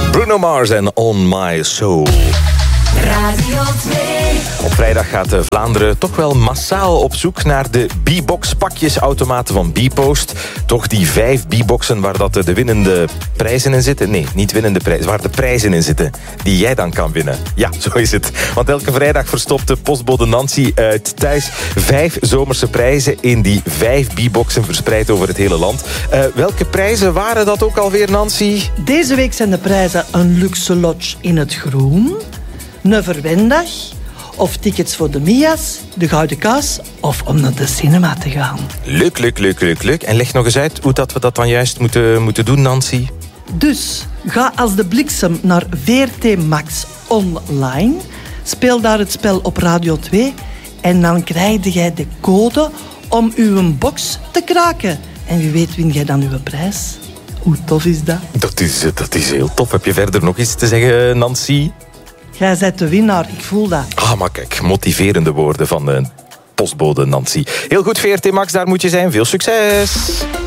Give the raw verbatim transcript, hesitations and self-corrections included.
Bruno Mars en On My Soul. Radio twee. Op vrijdag gaat Vlaanderen toch wel massaal op zoek naar de B-box pakjesautomaten van Bpost. Toch die vijf B-boxen waar dat de winnende prijzen in zitten. Nee, niet winnende prijzen, waar de prijzen in zitten. Die jij dan kan winnen. Ja, zo is het. Want elke vrijdag verstopt de postbode Nancy uit thuis vijf zomerse prijzen in die vijf B-boxen verspreid over het hele land. Uh, welke prijzen waren dat ook alweer, Nancy? Deze week zijn de prijzen een luxe lodge in het groen, een verwendag of tickets voor de Mia's, de Gouden Kaas of om naar de cinema te gaan. Leuk, leuk, leuk, leuk, leuk. En leg nog eens uit hoe dat we dat dan juist moeten, moeten doen, Nancy. Dus ga als de bliksem naar V R T Max online, speel daar het spel op Radio twee en dan krijg jij de code om uw box te kraken. En wie weet win jij dan uw prijs. Hoe tof is dat? Dat is, dat is heel tof. Heb je verder nog iets te zeggen, Nancy? Jij bent de winnaar, ik voel dat. Ah, maar kijk, motiverende woorden van de postbode Nancy. Heel goed, V R T Max, daar moet je zijn. Veel succes!